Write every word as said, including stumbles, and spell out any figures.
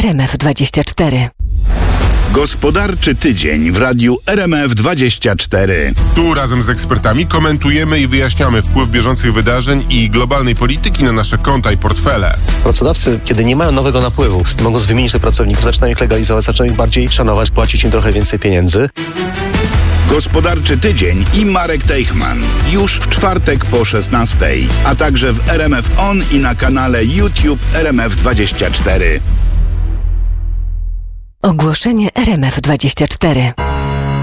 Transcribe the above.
R M F dwadzieścia cztery. Gospodarczy tydzień w radiu R M F dwadzieścia cztery. Tu razem z ekspertami komentujemy i wyjaśniamy wpływ bieżących wydarzeń i globalnej polityki na nasze konta i portfele. Pracodawcy, kiedy nie mają nowego napływu, mogą wymienić tych pracowników, zaczynają ich legalizować, zaczynają ich bardziej szanować, płacić im trochę więcej pieniędzy. Gospodarczy tydzień i Marek Teichman. Już w czwartek po szesnastej, a także w R M F On i na kanale YouTube R M F dwadzieścia cztery. Ogłoszenie R M F dwadzieścia cztery.